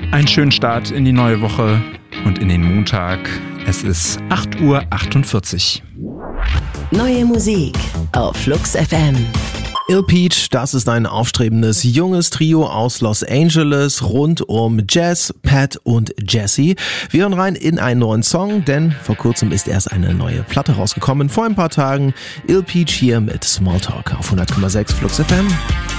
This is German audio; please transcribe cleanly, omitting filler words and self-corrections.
Einen schönen Start in die neue Woche und in den Montag. Es ist 8:48 Uhr. Neue Musik auf Flux FM. Ill Peach, das ist ein aufstrebendes junges Trio aus Los Angeles rund um Jazz, Pat und Jesse. Wir hören rein in einen neuen Song, denn vor kurzem ist erst eine neue Platte rausgekommen. Vor ein paar Tagen Ill Peach hier mit Smalltalk auf 100,6 Flux FM.